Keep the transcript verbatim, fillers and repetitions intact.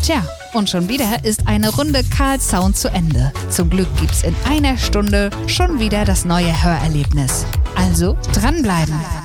Tja, und schon wieder ist eine Runde Karl Sound zu Ende. Zum Glück gibt's in einer Stunde schon wieder das neue Hörerlebnis. Also dranbleiben!